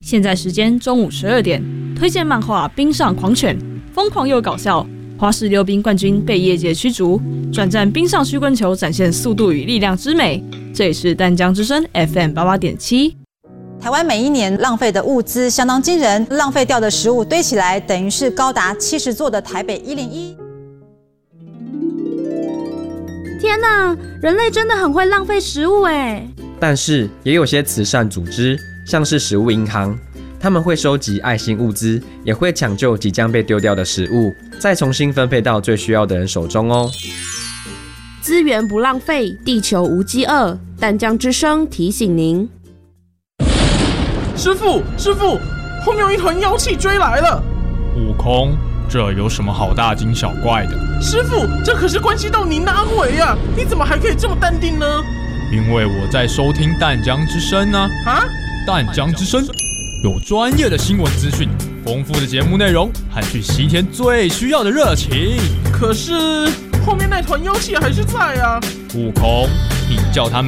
现在时间中午12点，推荐漫画《冰上狂犬》，疯狂又搞笑。花式溜冰冠军被业界驱逐，转战冰上曲棍球，展现速度与力量之美。这里是淡江之声 FM 88.7。 台湾每一年浪费的物资相当惊人，浪费掉的食物堆起来，等于是高达70座的台北101。 天哪，人类真的很会浪费食物哎！ 但是也有些慈善组织，像是食物银行，他们会收集爱心物资，也会抢救即将被丢掉的食物，再重新分配到最需要的人手中哦。 资源不浪费，地球无饥饿。淡江之声提醒您。 师傅，后面有一团妖气追来了。 悟空，这有什么好大惊小怪的？ 师傅，这可是关系到您的安危啊！你怎么还可以这么淡定呢？ 因为我在收听淡江之声啊！淡江之声有专业的新闻资讯，丰富的节目内容和去西天最需要的热情。 可是后面那团妖气还是在啊！ 悟空，你叫他们